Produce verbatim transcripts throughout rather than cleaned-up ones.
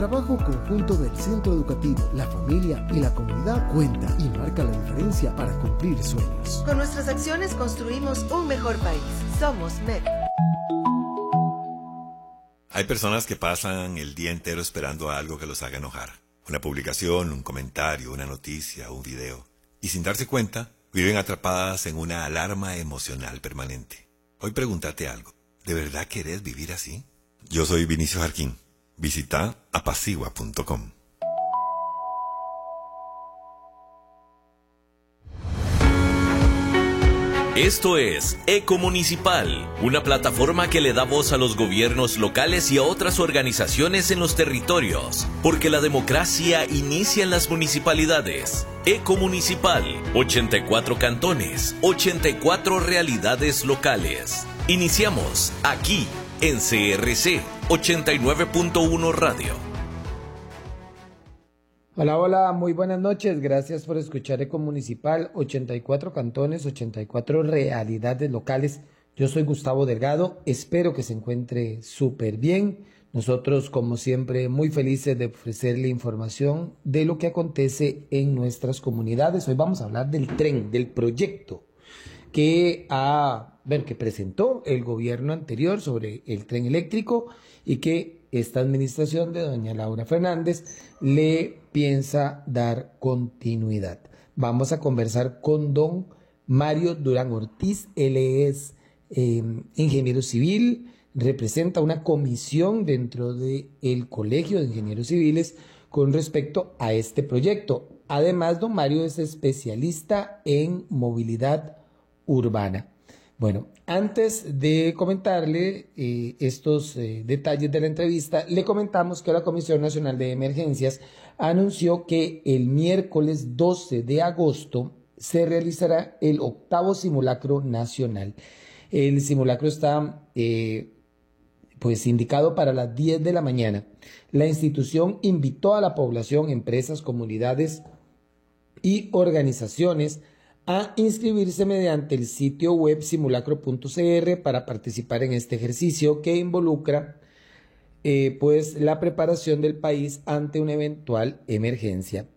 trabajo conjunto del centro educativo, la familia y la comunidad cuenta y marca la diferencia para cumplir sueños. Con nuestras acciones construimos un mejor país. Somos M E D. Hay personas que pasan el día entero esperando a algo que los haga enojar. Una publicación, un comentario, una noticia, un video. Y sin darse cuenta, viven atrapadas en una alarma emocional permanente. Hoy pregúntate algo. ¿De verdad querés vivir así? Yo soy Vinicio Jarquín. Visita apacigua punto com. Esto es Ecomunicipal, una plataforma que le da voz a los gobiernos locales y a otras organizaciones en los territorios, porque la democracia inicia en las municipalidades. Ecomunicipal, ochenta y cuatro cantones, ochenta y cuatro realidades locales. Iniciamos aquí en C R C ochenta y nueve punto uno Radio. Hola, hola, muy buenas noches. Gracias por escuchar Ecomunicipal, ochenta y cuatro cantones, ochenta y cuatro realidades locales. Yo soy Gustavo Delgado, espero que se encuentre súper bien. Nosotros, como siempre, muy felices de ofrecerle información de lo que acontece en nuestras comunidades. Hoy vamos a hablar del tren, del proyecto que, ha, ver, que presentó el gobierno anterior sobre el tren eléctrico y que esta administración de doña Laura Fernández le piensa dar continuidad. Vamos a conversar con don Mario Durán Ortiz. Él es eh, ingeniero civil, representa una comisión dentro del Colegio de Ingenieros Civiles con respecto a este proyecto. Además, don Mario es especialista en movilidad urbana. Bueno, antes de comentarle eh, estos eh, detalles de la entrevista, le comentamos que la Comisión Nacional de Emergencias anunció que el miércoles doce de agosto se realizará el octavo simulacro nacional. El simulacro está eh, pues indicado para las diez de la mañana. La institución invitó a la población, empresas, comunidades y organizaciones a inscribirse mediante el sitio web simulacro punto c r para participar en este ejercicio que involucra eh, pues la preparación del país ante una eventual emergencia.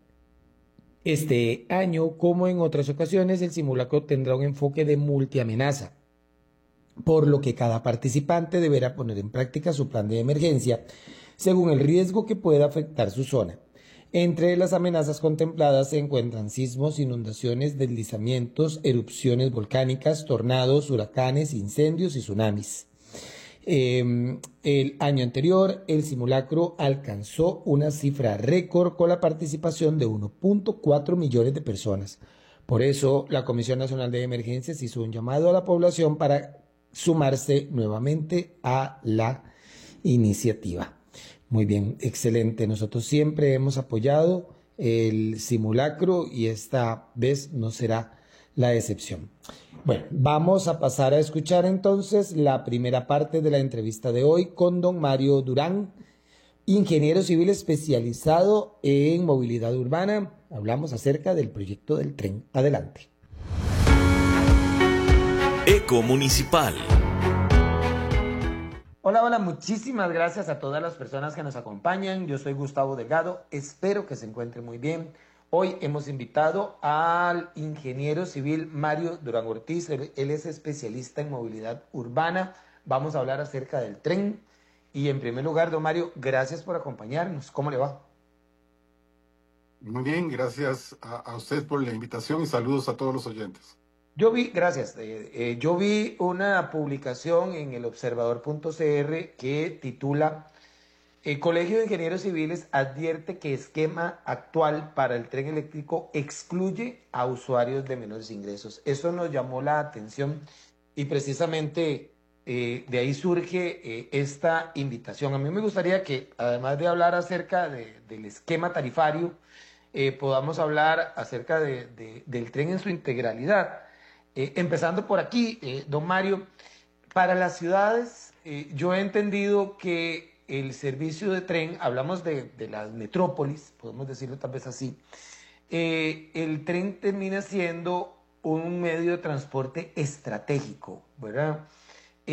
Este año, como en otras ocasiones, el simulacro tendrá un enfoque de multiamenaza, por lo que cada participante deberá poner en práctica su plan de emergencia según el riesgo que pueda afectar su zona. Entre las amenazas contempladas se encuentran sismos, inundaciones, deslizamientos, erupciones volcánicas, tornados, huracanes, incendios y tsunamis. Eh, el año anterior, el simulacro alcanzó una cifra récord con la participación de uno punto cuatro millones de personas. Por eso, la Comisión Nacional de Emergencias hizo un llamado a la población para sumarse nuevamente a la iniciativa. Muy bien, excelente. Nosotros siempre hemos apoyado el simulacro y esta vez no será la excepción. Bueno, vamos a pasar a escuchar entonces la primera parte de la entrevista de hoy con don Mario Durán, ingeniero civil especializado en movilidad urbana. Hablamos acerca del proyecto del tren. Adelante. Ecomunicipal. Hola, hola, muchísimas gracias a todas las personas que nos acompañan. Yo soy Gustavo Delgado, espero que se encuentre muy bien. Hoy hemos invitado al ingeniero civil Mario Durán Ortiz, él es especialista en movilidad urbana. Vamos a hablar acerca del tren. Y en primer lugar, don Mario, gracias por acompañarnos. ¿Cómo le va? Muy bien, gracias a, a usted por la invitación y saludos a todos los oyentes. Yo vi, gracias, eh, eh, yo vi una publicación en el observador punto c r que titula El Colegio de Ingenieros Civiles advierte que esquema actual para el tren eléctrico excluye a usuarios de menores ingresos. Eso nos llamó la atención y precisamente eh, de ahí surge eh, esta invitación. A mí me gustaría que, además de hablar acerca de, del esquema tarifario, eh, podamos hablar acerca de, de, del tren en su integralidad. Eh, empezando por aquí, eh, don Mario, para las ciudades, eh, yo he entendido que el servicio de tren, hablamos de, de las metrópolis, podemos decirlo tal vez así, eh, el tren termina siendo un medio de transporte estratégico, ¿verdad? Eh,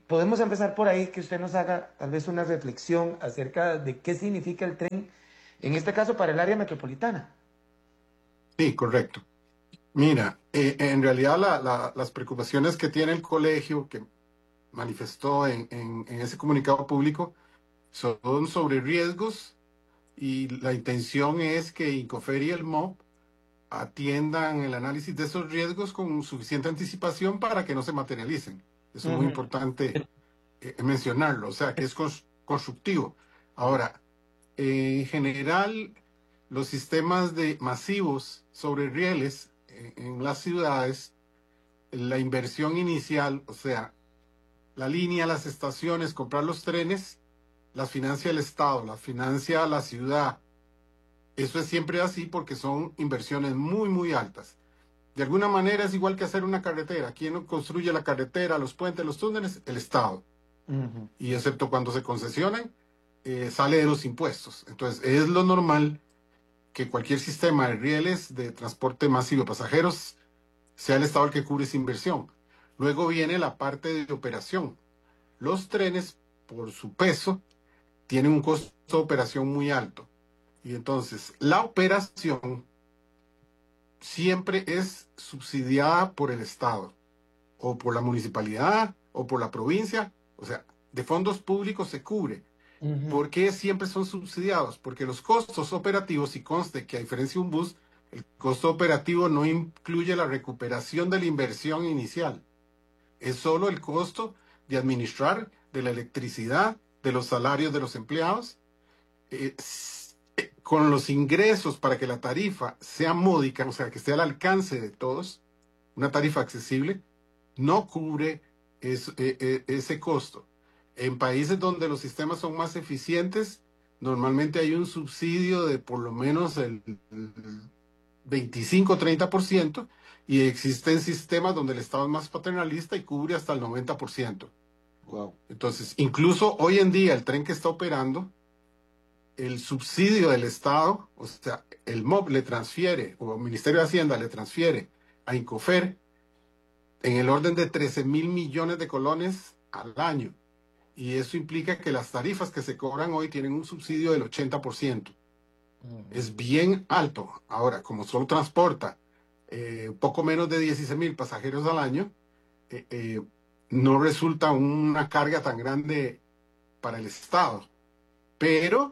podemos empezar por ahí, que usted nos haga tal vez una reflexión acerca de qué significa el tren, en este caso para el área metropolitana. Sí, correcto. Mira, eh, en realidad la, la, las preocupaciones que tiene el colegio, que manifestó en, en, en ese comunicado público, son sobre riesgos, y la intención es que Incofer y el M O B atiendan el análisis de esos riesgos con suficiente anticipación para que no se materialicen. Eso uh-huh. es muy importante eh, mencionarlo, o sea, que es constructivo. Ahora, eh, en general, los sistemas de masivos sobre rieles eh, en las ciudades, la inversión inicial, o sea, la línea, las estaciones, comprar los trenes, las financia el Estado, las financia la ciudad. Eso es siempre así porque son inversiones muy, muy altas. De alguna manera es igual que hacer una carretera. ¿Quién construye la carretera, los puentes, los túneles? El Estado. Uh-huh. Y excepto cuando se concesionan, eh, sale de los impuestos. Entonces, es lo normal que cualquier sistema de rieles de transporte masivo de pasajeros sea el Estado el que cubre esa inversión. Luego viene la parte de operación. Los trenes, por su peso, tienen un costo de operación muy alto. Y entonces, la operación siempre es subsidiada por el Estado, o por la municipalidad, o por la provincia. O sea, de fondos públicos se cubre. Uh-huh. ¿Por qué siempre son subsidiados? Porque los costos operativos, y conste que a diferencia de un bus, el costo operativo no incluye la recuperación de la inversión inicial. Es solo el costo de administrar, de la electricidad, de los salarios de los empleados, eh, con los ingresos para que la tarifa sea módica, o sea, que esté al alcance de todos, una tarifa accesible, no cubre es, eh, eh, ese costo. En países donde los sistemas son más eficientes, normalmente hay un subsidio de por lo menos el, el veinticinco a treinta por ciento, y existen sistemas donde el Estado es más paternalista y cubre hasta el noventa por ciento. Wow. Entonces, incluso hoy en día el tren que está operando, el subsidio del Estado, o sea, el M O B le transfiere, o el Ministerio de Hacienda le transfiere a Incofer en el orden de trece mil millones de colones al año. Y eso implica que las tarifas que se cobran hoy tienen un subsidio del ochenta por ciento. Uh-huh. Es bien alto. Ahora, como solo transporta eh, poco menos de dieciséis mil pasajeros al año, eh, eh, no resulta una carga tan grande para el Estado. Pero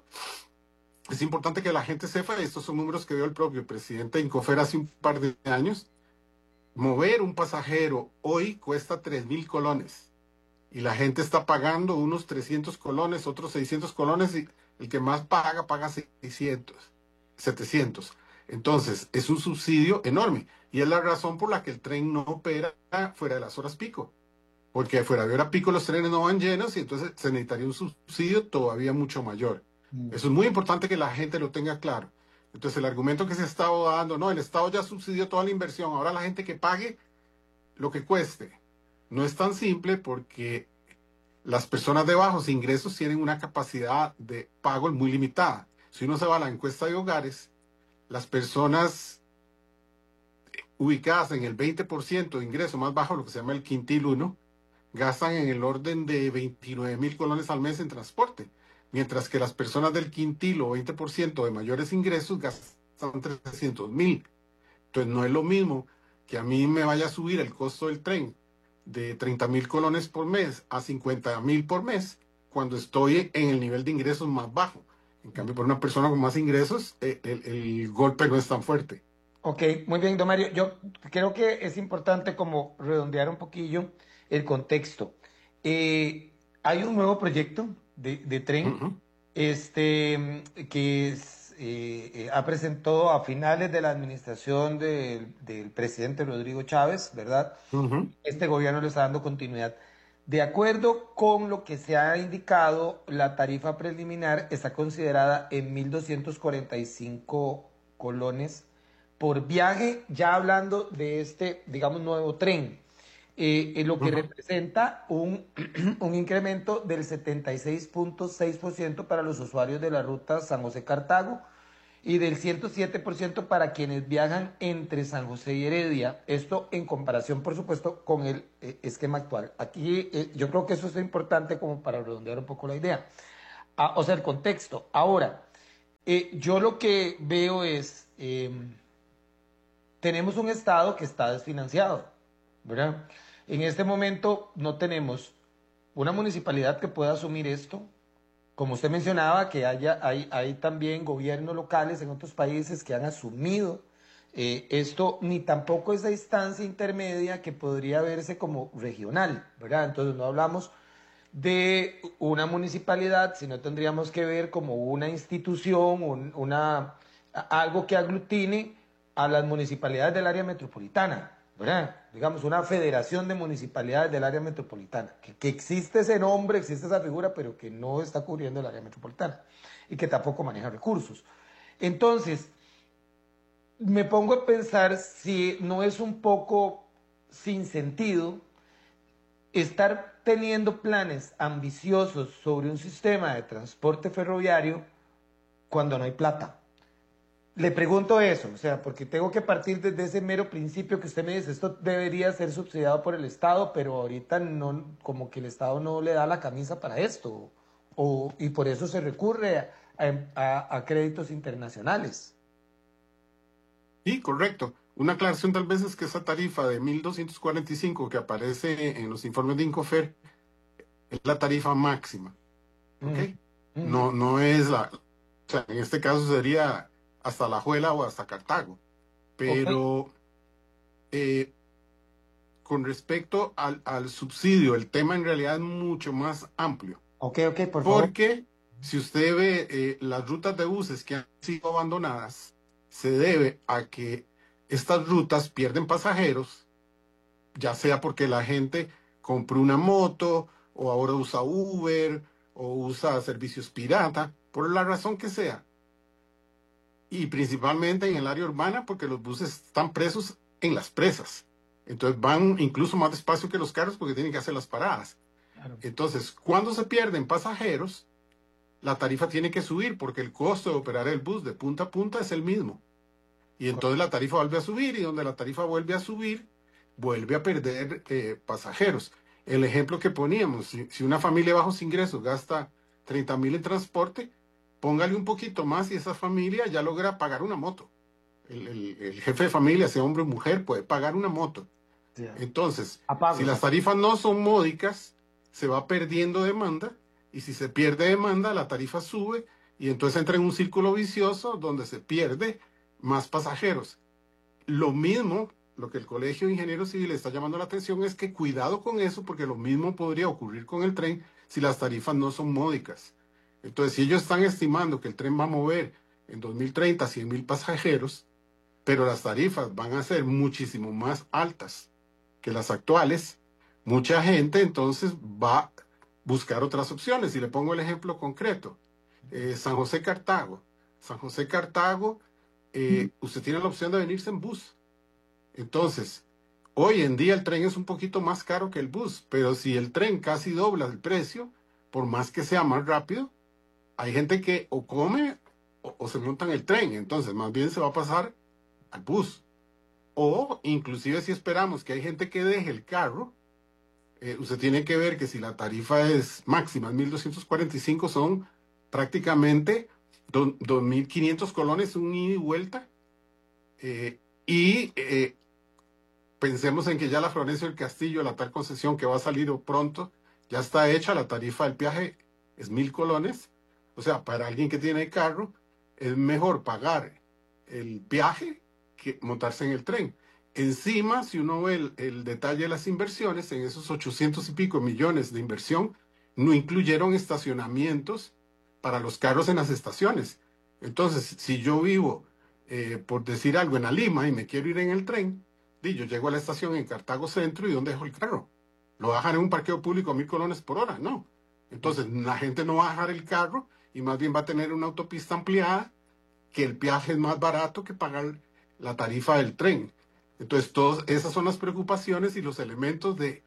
es importante que la gente sepa, estos son números que dio el propio presidente de Incofer hace un par de años, mover un pasajero hoy cuesta tres mil colones. Y la gente está pagando unos trescientos colones, otros seiscientos colones, y el que más paga, paga seiscientos, setecientos. Entonces, es un subsidio enorme. Y es la razón por la que el tren no opera fuera de las horas pico. Porque fuera de hora pico los trenes no van llenos, y entonces se necesitaría un subsidio todavía mucho mayor. Mm. Eso es muy importante que la gente lo tenga claro. Entonces, el argumento que se ha estado dando, no, el Estado ya subsidió toda la inversión, ahora la gente que pague lo que cueste. No es tan simple, porque las personas de bajos ingresos tienen una capacidad de pago muy limitada. Si uno se va a la encuesta de hogares, las personas ubicadas en el veinte por ciento de ingreso más bajo, lo que se llama el quintil uno, gastan en el orden de veintinueve mil colones al mes en transporte, mientras que las personas del quintil o veinte por ciento de mayores ingresos gastan trescientos mil. Entonces, no es lo mismo que a mí me vaya a subir el costo del tren de treinta mil colones por mes a cincuenta mil por mes cuando estoy en el nivel de ingresos más bajo. En cambio, para una persona con más ingresos, el, el, el golpe no es tan fuerte. Ok, muy bien, don Mario. Yo creo que es importante como redondear un poquillo el contexto. Eh, hay un nuevo proyecto de, de tren uh-huh. este, que es, eh, eh, ha presentado a finales de la administración de, del presidente Rodrigo Chávez, ¿verdad? Uh-huh. Este gobierno le está dando continuidad. De acuerdo con lo que se ha indicado, la tarifa preliminar está considerada en mil doscientos cuarenta y cinco colones por viaje, ya hablando de este, digamos, nuevo tren, eh, eh, lo que uh-huh. representa un, un incremento del setenta y seis punto seis por ciento para los usuarios de la ruta San José-Cartago y del ciento siete por ciento para quienes viajan entre San José y Heredia. Esto en comparación, por supuesto, con el eh, esquema actual. Aquí eh, yo creo que eso es importante como para redondear un poco la idea. Ah, o sea, el contexto. Ahora, eh, yo lo que veo es, eh, tenemos un Estado que está desfinanciado, ¿verdad? En este momento no tenemos una municipalidad que pueda asumir esto. Como usted mencionaba, que haya, hay, hay también gobiernos locales en otros países que han asumido eh, esto, ni tampoco esa instancia intermedia que podría verse como regional, ¿verdad? Entonces no hablamos de una municipalidad, sino tendríamos que ver como una institución, un, una, algo que aglutine a las municipalidades del área metropolitana, ¿verdad? Digamos, una federación de municipalidades del área metropolitana, que, que existe ese nombre, existe esa figura, pero que no está cubriendo el área metropolitana y que tampoco maneja recursos. Entonces, me pongo a pensar si no es un poco sin sentido estar teniendo planes ambiciosos sobre un sistema de transporte ferroviario cuando no hay plata. Le pregunto eso, o sea, porque tengo que partir desde ese mero principio que usted me dice, esto debería ser subsidiado por el Estado, pero ahorita no, como que el Estado no le da la camisa para esto, o, y por eso se recurre a, a, a créditos internacionales. Sí, correcto. Una aclaración tal vez es que esa tarifa de mil doscientos cuarenta y cinco que aparece en los informes de Incofer es la tarifa máxima, ¿ok? Mm. No, no es la... O sea, en este caso sería hasta La Juela o hasta Cartago. Pero okay. eh, con respecto al, al subsidio, el tema en realidad es mucho más amplio. Ok, ok, por favor. Porque si usted ve eh, las rutas de buses que han sido abandonadas, se debe a que estas rutas pierden pasajeros, ya sea porque la gente compró una moto, o ahora usa Uber, o usa servicios pirata, por la razón que sea. Y principalmente en el área urbana, porque los buses están presos en las presas. Entonces van incluso más despacio que los carros porque tienen que hacer las paradas. Claro. Entonces, cuando se pierden pasajeros, la tarifa tiene que subir porque el costo de operar el bus de punta a punta es el mismo. Y entonces la tarifa vuelve a subir, y donde la tarifa vuelve a subir, vuelve a perder eh, pasajeros. El ejemplo que poníamos, si, si una familia de bajos ingresos gasta treinta mil en transporte, póngale un poquito más y esa familia ya logra pagar una moto. El, el, el jefe de familia, sea hombre o mujer, puede pagar una moto. Yeah. Entonces, Apago. Si las tarifas no son módicas, se va perdiendo demanda, y si se pierde demanda, la tarifa sube, y entonces entra en un círculo vicioso donde se pierde más pasajeros. Lo mismo, lo que el Colegio de Ingenieros Civiles está llamando la atención es que cuidado con eso, porque lo mismo podría ocurrir con el tren si las tarifas no son módicas. Entonces, si ellos están estimando que el tren va a mover en dos mil treinta cien mil pasajeros, pero las tarifas van a ser muchísimo más altas que las actuales, mucha gente entonces va a buscar otras opciones. Y le pongo el ejemplo concreto. Eh, San José Cartago. San José Cartago, eh, usted tiene la opción de venirse en bus. Entonces, hoy en día el tren es un poquito más caro que el bus, pero si el tren casi dobla el precio, por más que sea más rápido, hay gente que o come o, o se monta en el tren, entonces más bien se va a pasar al bus. O inclusive si esperamos que hay gente que deje el carro, eh, usted tiene que ver que si la tarifa es máxima, mil doscientos cuarenta y cinco, son prácticamente dos mil quinientos colones, un ida y vuelta. Eh, y eh, pensemos en que ya la Florencio del Castillo, la tal concesión que va a salir pronto, ya está hecha, la tarifa del peaje es mil colones. O sea, para alguien que tiene carro, es mejor pagar el peaje que montarse en el tren. Encima, si uno ve el, el detalle de las inversiones, en esos ochocientos y pico millones de inversión, no incluyeron estacionamientos para los carros en las estaciones. Entonces, si yo vivo, eh, por decir algo, en la Lima y me quiero ir en el tren, di, yo llego a la estación en Cartago Centro y ¿dónde dejo el carro? ¿Lo bajan en un parqueo público a mil colones por hora? No. Entonces, la gente no va a dejar el carro y más bien va a tener una autopista ampliada, que el peaje es más barato que pagar la tarifa del tren. Entonces, todas esas son las preocupaciones y los elementos de,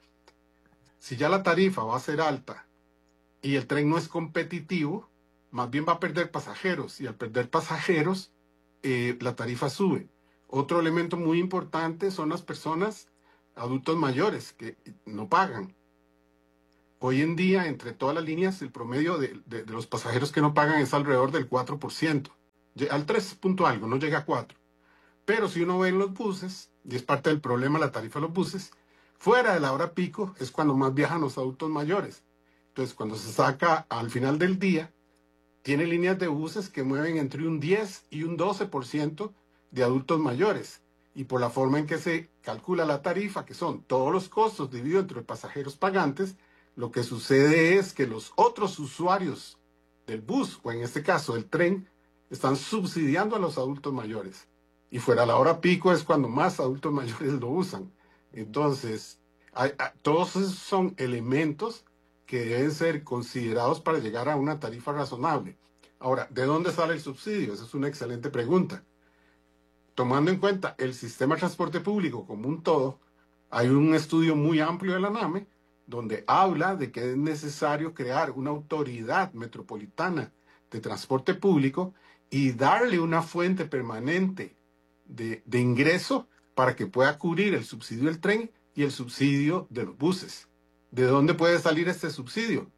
si ya la tarifa va a ser alta y el tren no es competitivo, más bien va a perder pasajeros, y al perder pasajeros eh, la tarifa sube. Otro elemento muy importante son las personas adultos mayores que no pagan. Hoy en día, entre todas las líneas, el promedio de, de, de los pasajeros que no pagan es alrededor del cuatro por ciento. Al tres punto algo, no llega a cuatro. Pero si uno ve en los buses, y es parte del problema la tarifa de los buses, fuera de la hora pico es cuando más viajan los adultos mayores. Entonces, cuando se saca al final del día, tiene líneas de buses que mueven entre un diez y un doce por ciento de adultos mayores. Y por la forma en que se calcula la tarifa, que son todos los costos divididos entre pasajeros pagantes, lo que sucede es que los otros usuarios del bus, o en este caso del tren, están subsidiando a los adultos mayores. Y fuera la hora pico es cuando más adultos mayores lo usan. Entonces, hay, hay, todos esos son elementos que deben ser considerados para llegar a una tarifa razonable. Ahora, ¿de dónde sale el subsidio? Esa es una excelente pregunta. Tomando en cuenta el sistema de transporte público como un todo, hay un estudio muy amplio de la NAME donde habla de que es necesario crear una autoridad metropolitana de transporte público y darle una fuente permanente de, de ingreso para que pueda cubrir el subsidio del tren y el subsidio de los buses. ¿De dónde puede salir este subsidio?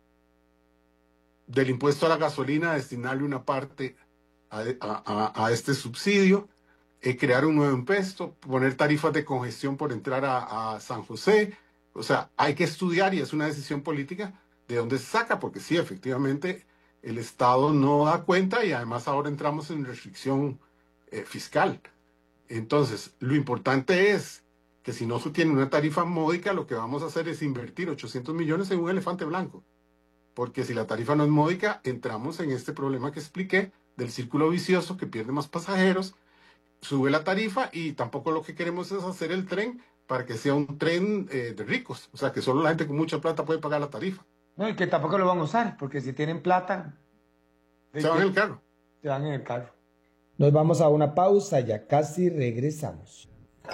Del impuesto a la gasolina, destinarle una parte a, a, a este subsidio, eh, crear un nuevo impuesto, poner tarifas de congestión por entrar a, a San José. O sea, hay que estudiar y es una decisión política de dónde se saca, porque sí, efectivamente, el Estado no da cuenta y además ahora entramos en restricción eh, fiscal. Entonces, lo importante es que si no se tiene una tarifa módica, lo que vamos a hacer es invertir ochocientos millones en un elefante blanco. Porque si la tarifa no es módica, entramos en este problema que expliqué del círculo vicioso que pierde más pasajeros, sube la tarifa y tampoco lo que queremos es hacer el tren para que sea un tren eh, de ricos. O sea, que solo la gente con mucha plata puede pagar la tarifa. No, y que tampoco lo van a usar, porque si tienen plata... Se van en el carro. Se van en el carro. Nos vamos a una pausa, ya casi regresamos.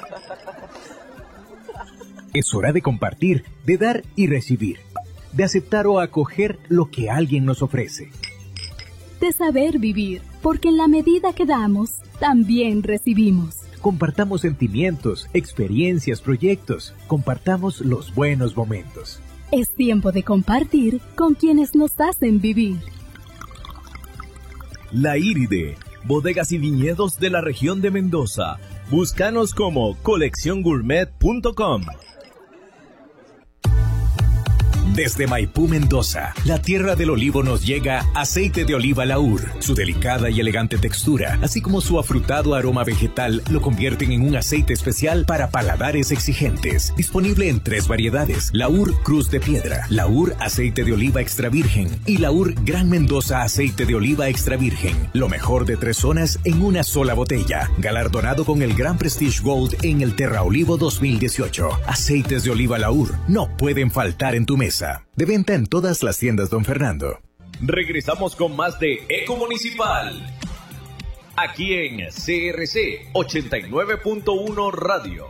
Es hora de compartir, de dar y recibir, de aceptar o acoger lo que alguien nos ofrece. De saber vivir, porque en la medida que damos, también recibimos. Compartamos sentimientos, experiencias, proyectos. Compartamos los buenos momentos. Es tiempo de compartir con quienes nos hacen vivir. La Iride, bodegas y viñedos de la región de Mendoza. Búscanos como colección gourmet punto com. Desde Maipú, Mendoza, la tierra del olivo, nos llega aceite de oliva Laur. Su delicada y elegante textura, así como su afrutado aroma vegetal, lo convierten en un aceite especial para paladares exigentes. Disponible en tres variedades: Laur Cruz de Piedra, Laur Aceite de Oliva Extra Virgen y Laur Gran Mendoza Aceite de Oliva Extra Virgen. Lo mejor de tres zonas en una sola botella. Galardonado con el Gran Prestige Gold en el Terra Olivo dos mil dieciocho. Aceites de oliva Laur no pueden faltar en tu mesa. De venta en todas las tiendas Don Fernando. Regresamos con más de Eco Municipal. Aquí en C R C ochenta y nueve punto uno Radio.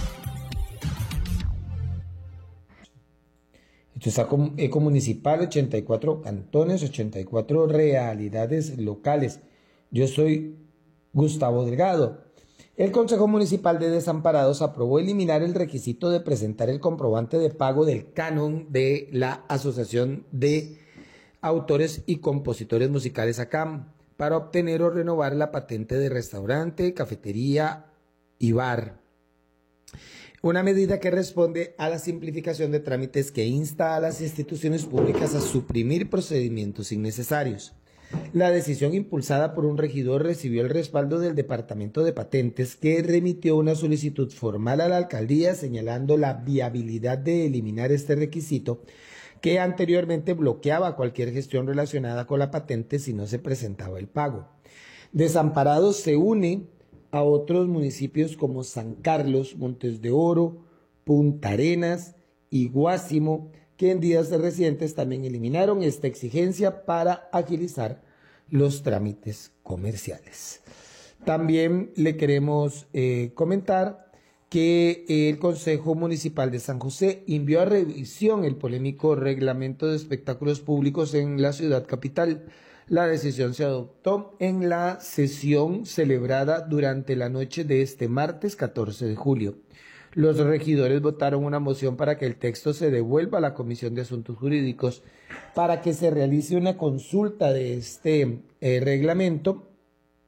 Esto está con Eco Municipal, ochenta y cuatro cantones, ochenta y cuatro realidades locales. Yo soy Gustavo Delgado. El Consejo Municipal de Desamparados aprobó eliminar el requisito de presentar el comprobante de pago del canon de la Asociación de Autores y Compositores Musicales A C A M para obtener o renovar la patente de restaurante, cafetería y bar. Una medida que responde a la simplificación de trámites que insta a las instituciones públicas a suprimir procedimientos innecesarios. La decisión, impulsada por un regidor, recibió el respaldo del Departamento de Patentes, que remitió una solicitud formal a la alcaldía señalando la viabilidad de eliminar este requisito, que anteriormente bloqueaba cualquier gestión relacionada con la patente si no se presentaba el pago. Desamparados se une a otros municipios como San Carlos, Montes de Oro, Punta Arenas y Guásimo, que en días recientes también eliminaron esta exigencia para agilizar los trámites comerciales. También le queremos eh, comentar que el Consejo Municipal de San José envió a revisión el polémico reglamento de espectáculos públicos en la ciudad capital. La decisión se adoptó en la sesión celebrada durante la noche de este martes catorce de julio. Los regidores votaron una moción para que el texto se devuelva a la Comisión de Asuntos Jurídicos para que se realice una consulta de este eh, reglamento